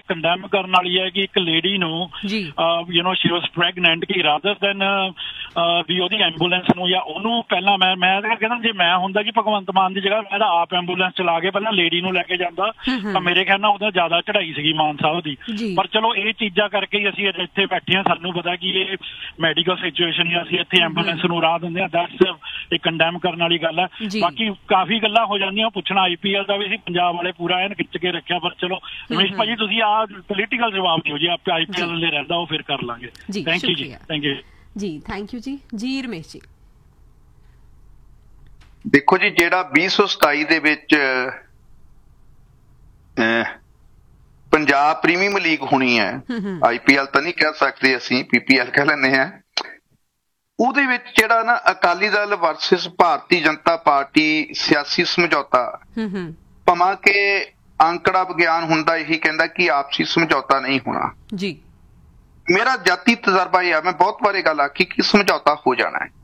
Condemn ਕਰਨ ਵਾਲੀ ਹੈ ਕਿ ਇੱਕ ਲੇਡੀ ਨੂੰ ਸ਼ੀ ਵਾਸ ਪ੍ਰੈਗਨੈਂਟ ਕਿ ਰਾਦਰ ਦੈਨ ਵੀ ਉਹਦੀ ਐਂਬੂਲੈਂਸ ਨੂੰ ਜਾਂ ਉਹਨੂੰ ਪਹਿਲਾਂ ਮੈਂ ਕਹਿੰਦਾ ਜੇ ਮੈਂ ਹੁੰਦਾ ਕਿ ਭਗਵੰਤ ਮਾਨ ਦੀ ਜਗ੍ਹਾ ਮੈਂ ਤਾਂ ਆਪ ਐਂਬੂਲੈਂਸ ਚਲਾ ਕੇ ਪਹਿਲਾਂ ਲੇਡੀ ਨੂੰ ਲੈ ਕੇ ਜਾਂਦਾ ਤਾਂ ਮੇਰੇ ਖਿਆਲ ਨਾਲ ਉਹਦਾ ਜ਼ਿਆਦਾ ਚੜ੍ਹਾਈ ਸੀਗੀ ਮਾਨ ਸਾਹਿਬ ਦੀ। ਪਰ ਚਲੋ ਇਹ ਚੀਜ਼ਾਂ ਕਰਕੇ ਹੀ ਅਸੀਂ ਇੱਥੇ ਬੈਠੇ ਹਾਂ, ਸਾਨੂੰ ਪਤਾ ਕਿ ਇਹ ਮੈਡੀਕਲ ਸਿਚੁਏਸ਼ਨ ਹੀ ਅਸੀਂ ਇੱਥੇ ਐਂਬੂਲੈਂਸ ਨੂੰ ਰਾਹ ਦਿੰਦੇ ਹਾਂ। ਦੈਟਸ ਇਹ ਕੰਡੈਮ ਕਰਨ ਵਾਲੀ ਗੱਲ ਹੈ। ਬਾਕੀ ਕਾਫੀ ਗੱਲਾਂ ਹੋ ਜਾਂਦੀਆਂ, ਪੁੱਛਣਾ IPL ਦਾ ਵੀ ਅਸੀਂ ਪੰਜਾਬ ਵਾਲੇ ਪੂਰਾ ਐਨ ਖਿੱਚ ਕੇ ਰੱਖਿਆ। ਪਰ ਚਲੋ ਰਮੇਸ਼ ਭਾਜੀ ਤੁਸੀਂ ਆਹ ਪੋਲੀਟੀਕਲ ਜਵਾਬ ਦਿਓ ਜੀ, ਆਪੇ IPL ਲਈ ਰਹਿੰਦਾ ਉਹ ਫਿਰ ਕਰ ਲਾਂਗੇ। ਥੈਂਕ ਯੂ ਜੀ। ਥੈਂਕ ਯੂ ਜੀ। ਥੈਂਕ ਯੂ ਜੀ ਰਮੇਸ਼ ਜੀ। ਦੇਖੋ ਜੀ, ਜਿਹੜਾ 2027 ਦੇ ਵਿੱਚ ਪੰਜਾਬ ਪ੍ਰੀਮੀਅਮ ਲੀਗ ਹੋਣੀ ਹੈ, IPL ਤਾਂ ਨਹੀਂ ਕਹਿ ਸਕਦੇ ਅਸੀਂ, PPL ਕਹਿ ਲੈਂਦੇ ਹਾਂ, ਉਹਦੇ ਵਿੱਚ ਜਿਹੜਾ ਨਾ ਅਕਾਲੀ ਦਲ ਵਰਸਸ ਭਾਰਤੀ ਜਨਤਾ ਪਾਰਟੀ ਸਿਆਸੀ ਸਮਝੌਤਾ, ਭਾਵੇਂ ਕਿ ਅੰਕੜਾ ਵਿਗਿਆਨ ਹੁੰਦਾ ਇਹੀ ਕਹਿੰਦਾ ਕਿ ਆਪਸੀ ਸਮਝੌਤਾ ਨਹੀਂ ਹੋਣਾ ਜੀ। ਮੇਰਾ ਜਾਤੀ ਤਜਰਬਾ ਇਹ ਆ, ਮੈਂ ਬਹੁਤ ਵਾਰ ਇਹ ਗੱਲ ਆਖੀ ਕਿ ਸਮਝੌਤਾ ਹੋ ਜਾਣਾ ਹੈ।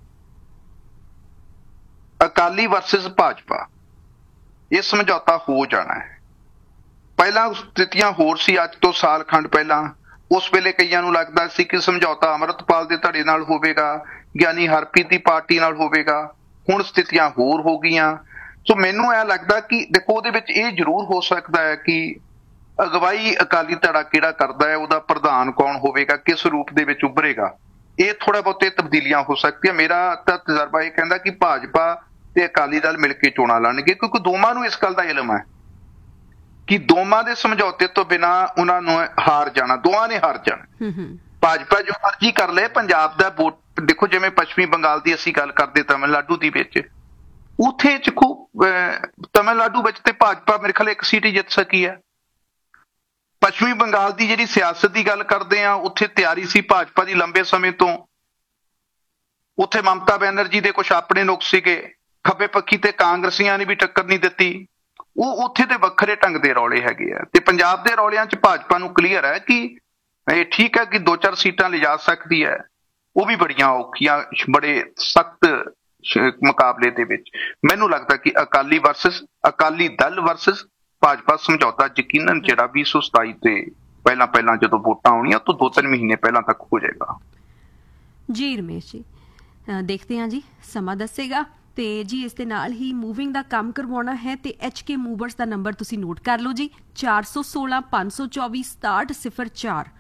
ਅਕਾਲੀ ਵਰਸਸ ਭਾਜਪਾ, ਇਹ ਸਮਝੌਤਾ ਹੋ ਜਾਣਾ ਹੈ। ਪਹਿਲਾਂ ਸਥਿਤੀਆਂ ਹੋਰ ਸੀ, ਅੱਜ ਤੋਂ ਸਾਲ ਖੰਡ ਪਹਿਲਾਂ ਉਸ ਵੇਲੇ ਕਈਆਂ ਨੂੰ ਲੱਗਦਾ ਸੀ ਕਿ ਸਮਝੌਤਾ ਅੰਮ੍ਰਿਤਪਾਲ ਦੇ ਧੜੇ ਨਾਲ ਹੋਵੇਗਾ, ਗਿਆਨੀ ਹਰਪ੍ਰੀਤ ਦੀ ਪਾਰਟੀ ਨਾਲ ਹੋਵੇਗਾ। ਹੁਣ ਸਥਿਤੀਆਂ ਹੋਰ ਹੋ ਗਈਆਂ। ਸੋ ਮੈਨੂੰ ਇਹ ਲੱਗਦਾ ਕਿ ਦੇਖੋ ਉਹਦੇ ਵਿੱਚ ਇਹ ਜ਼ਰੂਰ ਹੋ ਸਕਦਾ ਹੈ ਕਿ ਅਗਵਾਈ ਅਕਾਲੀ ਧੜਾ ਕਿਹੜਾ ਕਰਦਾ ਹੈ, ਉਹਦਾ ਪ੍ਰਧਾਨ ਕੌਣ ਹੋਵੇਗਾ, ਕਿਸ ਰੂਪ ਦੇ ਵਿੱਚ ਉੱਭਰੇਗਾ, ਇਹ ਥੋੜਾ ਬਹੁਤੇ ਤਬਦੀਲੀਆਂ ਹੋ ਸਕਦੀਆਂ। ਮੇਰਾ ਤਾਂ ਤਜਰਬਾ ਇਹ ਕਹਿੰਦਾ ਕਿ ਭਾਜਪਾ ਤੇ ਅਕਾਲੀ ਦਲ ਮਿਲ ਕੇ ਚੋਣਾਂ ਲੜਨਗੇ, ਕਿਉਂਕਿ ਦੋਵਾਂ ਨੂੰ ਇਸ ਗੱਲ ਦਾ ਇਲਮ ਹੈ ਕਿ ਦੋਵਾਂ ਦੇ ਸਮਝੌਤੇ ਤੋਂ ਬਿਨਾਂ ਉਹਨਾਂ ਨੂੰ ਹਾਰ ਜਾਣਾ, ਦੋਵਾਂ ਨੇ ਹਾਰ ਜਾਣਾ। ਭਾਜਪਾ ਜੋ ਮਰਜ਼ੀ ਕਰ ਲਏ, ਪੰਜਾਬ ਦਾ ਵੋਟ ਦੇਖੋ, ਜਿਵੇਂ ਪੱਛਮੀ ਬੰਗਾਲ ਦੀ ਅਸੀਂ ਗੱਲ ਕਰਦੇ ਤਮਿਲਨਾਡੂ ਦੀ ਵਿੱਚ, ਉੱਥੇ ਤਮਿਲਨਾਡੂ ਵਿੱਚ ਤੇ ਭਾਜਪਾ ਮੇਰੇ ਖਿਆਲ ਇੱਕ ਸੀਟ ਹੀ ਜਿੱਤ ਸਕੀ ਹੈ। ਪੱਛਮੀ ਬੰਗਾਲ ਦੀ ਜਿਹੜੀ ਸਿਆਸਤ ਦੀ ਗੱਲ ਕਰਦੇ ਆ, ਉੱਥੇ ਤਿਆਰੀ ਸੀ ਭਾਜਪਾ ਦੀ ਲੰਬੇ ਸਮੇਂ ਤੋਂ। ਉੱਥੇ ਮਮਤਾ ਬੈਨਰਜੀ ਦੇ ਕੁਛ ਆਪਣੇ ਨੁਕਸ ਸੀਗੇ, ਖੱਬੇ ਪੱਖੀ ਤੇ ਕਾਂਗਰਸੀਆਂ ਨੇ ਵੀ ਟੱਕਰ ਨਹੀਂ ਦਿੱਤੀ। ਉਹ ਉੱਥੇ ਦੇ ਵੱਖਰੇ ਢੰਗ ਦੇ ਰੌਲੇ ਹੈਗੇ ਆ, ਤੇ ਪੰਜਾਬ ਦੇ ਰੌਲਿਆਂ 'ਚ ਭਾਜਪਾ ਨੂੰ ਕਲੀਅਰ ਹੈ ਕਿ ਇਹ ਠੀਕ ਹੈ ਕਿ 2-4 ਸੀਟਾਂ ਲਿਜਾ ਸਕਦੀ ਹੈ, ਉਹ ਵੀ ਬੜੀਆਂ ਔਖੀਆਂ, ਬੜੇ ਸਖਤ ਮੁਕਾਬਲੇ ਦੇ ਵਿੱਚ। ਮੈਨੂੰ ਲੱਗਦਾ ਕਿ ਅਕਾਲੀ ਦਲ ਵਰਸਸ ਭਾਜਪਾ ਸਮਝੌਤਾ ਯਕੀਨਨ ਜਿਹੜਾ 2027 ਤੇ ਪਹਿਲਾਂ ਜਦੋਂ ਵੋਟਾਂ ਆਉਣੀਆਂ ਤੋਂ 2-3 ਮਹੀਨੇ ਪਹਿਲਾਂ ਤੱਕ ਹੋ ਜਾਏਗਾ। ਜੀ ਰਮੇਸ਼ ਜੀ, ਦੇਖਦੇ ਹਾਂ ਜੀ, ਸਮਾਂ ਦੱਸੇਗਾ। ਤੇ ਜੀ ਇਸ ਦੇ ਨਾਲ ਹੀ ਮੂਵਿੰਗ ਦਾ ਕੰਮ ਕਰਵਾਉਣਾ ਹੈ ਤੇ HK ਮੂਵਰਸ ਦਾ ਨੰਬਰ ਤੁਸੀਂ ਨੋਟ ਕਰ ਲਓ ਜੀ, 416 524 6704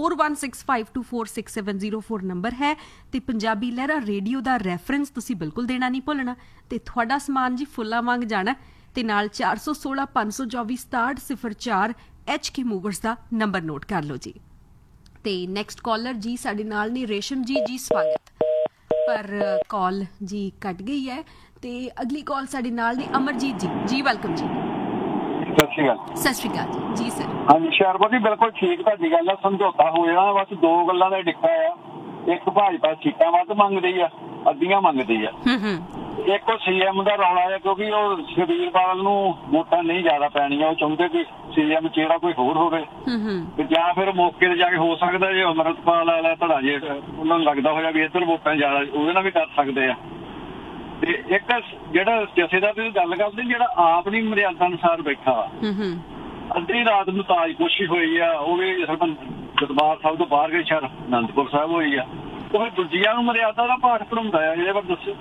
4165246704 ਨੰਬਰ ਹੈ। ਤੇ ਪੰਜਾਬੀ ਲਹਿਰਾ ਰੇਡੀਓ ਦਾ ਰੈਫਰੈਂਸ ਤੁਸੀਂ ਬਿਲਕੁਲ ਦੇਣਾ ਨਹੀਂ ਭੁੱਲਣਾ, ਤੇ ਤੁਹਾਡਾ ਸਮਾਨ ਜੀ ਫੁੱਲਾਂ ਵਾਂਗ ਜਾਣਾ। ਤੇ ਨਾਲ 416 524 6704 HK ਮੂਵਰਸ ਦਾ ਨੰਬਰ ਨੋਟ ਕਰ ਲਓ ਜੀ। ਤੇ ਨੈਕਸਟ ਕਾਲਰ ਜੀ ਸਾਡੇ ਨਾਲ ਨੇ ਰੇਸ਼ਮ ਜੀ, ਸਵਾਗਤ। ਪਰ ਕਾਲ ਜੀ ਕੱਟ ਗਈ ਹੈ ਤੇ ਅਗਲੀ ਕਾਲ ਸਾਡੇ ਨਾਲ ਨੇ ਅਮਰਜੀਤ ਜੀ ਵੈਲਕਮ ਜੀ। ਸਤਿ ਸ਼੍ਰੀ ਅਕਾਲ ਜੀ ਸਰ। ਹਾਂਜੀ ਸ਼ਰਬਤ ਜੀ, ਬਿਲਕੁਲ ਠੀਕ ਤੁਹਾਡੀ ਗੱਲ ਆ, ਸਮਝੌਤਾ ਹੋ ਜਾਣਾ। ਬਸ ਦੋ ਗੱਲਾਂ ਦਾ ਡਿੱਕਾ ਆ, ਇੱਕ ਭਾਜਪਾ ਸੀਟਾਂ ਵੱਧ ਮੰਗਦੀ ਆ, ਅੱਧੀਆਂ ਮੰਗਦੀ ਆ। ਇੱਕ ਉਹ CM ਦਾ ਰੌਲਾ ਹੈ, ਕਿਉਂਕਿ ਉਹ ਸੁਖਬੀਰ ਬਾਦਲ ਨੂੰ ਵੋਟਾਂ ਨਹੀਂ ਜ਼ਿਆਦਾ ਪੈਣੀਆਂ, ਉਹ ਚਾਹੁੰਦੇ ਕਿ CM ਚਿਹਰਾ ਕੋਈ ਹੋਰ ਹੋਵੇ, ਤੇ ਜਾਂ ਫਿਰ ਮੌਕੇ ਤੇ ਜਾ ਕੇ ਹੋ ਸਕਦਾ ਜੇ ਅੰਮ੍ਰਿਤਪਾਲ ਵਾਲਾ ਧੜਾ ਜੇ ਉਹਨਾਂ ਨੂੰ ਲੱਗਦਾ ਹੋਇਆ ਵੀ ਇੱਧਰ ਵੋਟਾਂ ਜ਼ਿਆਦਾ, ਉਹਦੇ ਨਾਲ ਵੀ ਕਰ ਸਕਦੇ ਆ। ਤੇ ਇੱਕ ਜਿਹੜਾ ਜਥੇਦਾਰ ਦੀ ਗੱਲ ਕਰਦੇ, ਜਿਹੜਾ ਆਪ ਦੀ ਮਰਿਆਦਾ ਅਨੁਸਾਰ ਬੈਠਾ ਵਾ, ਅੱਧੀ ਰਾਤ ਨੂੰ ਤਾਜਪੋਸ਼ੀ ਹੋਈ ਆ, ਉਹ ਵੀ ਦਰਬਾਰ ਸਾਹਿਬ ਤੋਂ ਬਾਹਰ ਗਏ ਸ਼ਹਿਰ ਅਨੰਦਪੁਰ ਸਾਹਿਬ ਹੋਈ ਆ, ਉਹ ਫਿਰ ਦੂਜਿਆਂ ਨੂੰ ਮਰਿਆਦਾ ਦਾ ਪਾਠ ਪੜਾਉਂਦਾ ਆ। ਇਹਦੇ ਬਾਰੇ ਦੱਸੋ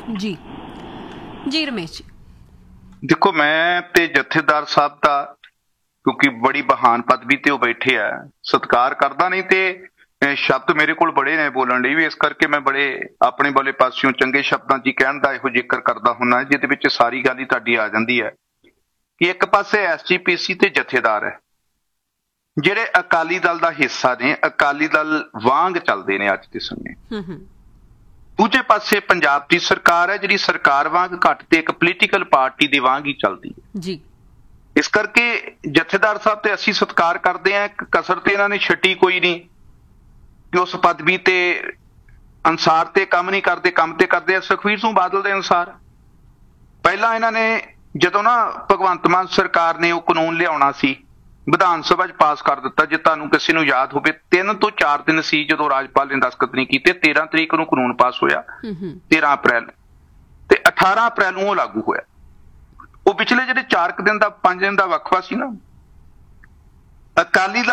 ਜੀ ਰਮੇਸ਼। ਦੇਖੋ, ਮੈਂ ਤੇ ਜਥੇਦਾਰ ਸਾਹਿਬ ਦਾ, ਕਿਉਂਕਿ ਬੜੀ ਬਹਾਨ ਪਦਵੀ ਤੇ ਉਹ ਬੈਠੇ ਆ, ਸਤਿਕਾਰ ਕਰਦਾ, ਨਹੀਂ ਤੇ ਸ਼ਬਦ ਮੇਰੇ ਕੋਲ ਬੜੇ ਨੇ ਬੋਲਣ ਲਈ ਵੀ, ਇਸ ਕਰਕੇ ਮੈਂ ਬੜੇ ਆਪਣੇ ਵਾਲੇ ਪਾਸਿਓਂ ਚੰਗੇ ਸ਼ਬਦਾਂ 'ਚ ਕਹਿਣ ਦਾ ਇਹੋ ਜ਼ਿਕਰ ਕਰਦਾ ਹੁੰਦਾ, ਜਿਹਦੇ ਵਿੱਚ ਸਾਰੀ ਗੱਲ ਹੀ ਤੁਹਾਡੀ ਆ ਜਾਂਦੀ ਹੈ ਕਿ ਇੱਕ ਪਾਸੇ SGPC ਤੇ ਜਥੇਦਾਰ ਹੈ ਜਿਹੜੇ ਅਕਾਲੀ ਦਲ ਦਾ ਹਿੱਸਾ ਨੇ, ਅਕਾਲੀ ਦਲ ਵਾਂਗ ਚੱਲਦੇ ਨੇ ਅੱਜ ਦੇ ਸਮੇਂ। ਦੂਜੇ ਪਾਸੇ ਪੰਜਾਬ ਦੀ ਸਰਕਾਰ ਹੈ ਜਿਹੜੀ ਸਰਕਾਰ ਵਾਂਗ ਘੱਟ ਤੇ ਇੱਕ ਪੋਲੀਟੀਕਲ ਪਾਰਟੀ ਦੇ ਵਾਂਗ ਹੀ ਚੱਲਦੀ ਹੈ ਜੀ। ਇਸ ਕਰਕੇ ਜਥੇਦਾਰ ਸਾਹਿਬ ਤੇ ਅਸੀਂ ਸਤਿਕਾਰ ਕਰਦੇ ਹਾਂ, ਕਸਰ ਤੇ ਇਹਨਾਂ ਨੇ ਛੱਡੀ ਕੋਈ ਨਹੀਂ ਕਿ ਉਸ ਪਦਵੀ ਤੇ ਅਨੁਸਾਰ ਤੇ ਕੰਮ ਨਹੀਂ ਕਰਦੇ, ਕੰਮ ਤੇ ਕਰਦੇ ਆ ਸੁਖਬੀਰ ਸਿੰਘ ਬਾਦਲ ਦੇ ਅਨੁਸਾਰ। ਪਹਿਲਾਂ ਇਹਨਾਂ ਨੇ ਜਦੋਂ ਨਾ ਭਗਵੰਤ ਮਾਨ ਸਰਕਾਰ ਨੇ ਉਹ ਕਾਨੂੰਨ ਲਿਆਉਣਾ ਸੀ, ਵਿਧਾਨ ਸਭਾ 'ਚ ਪਾਸ ਕਰ ਦਿੱਤਾ। ਜੇ ਤੁਹਾਨੂੰ ਕਿਸੇ ਨੂੰ ਯਾਦ ਹੋਵੇ, 3 ਤੋਂ 4 ਦਿਨ ਸੀ ਜਦੋਂ ਰਾਜਪਾਲ ਨੇ ਦਸਤਖਤ ਨਹੀਂ ਕੀਤੇ। 13 ਤਰੀਕ ਨੂੰ ਕਾਨੂੰਨ ਪਾਸ ਹੋਇਆ, 13 ਅਪ੍ਰੈਲ, ਤੇ 18 ਅਪ੍ਰੈਲ ਨੂੰ ਉਹ ਲਾਗੂ ਹੋਇਆ। ਉਹ ਪਿਛਲੇ ਜਿਹੜੇ 4 ਦਿਨ ਦਾ 5 ਦਿਨ ਦਾ ਵਕਫਾ ਸੀ ਨਾ, ਅਕਾਲੀ